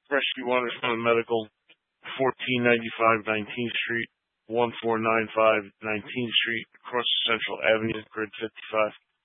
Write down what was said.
Rescue Water Front Medical, 1495 19th Street, 1495 19th Street, across Central Avenue, Grid 55.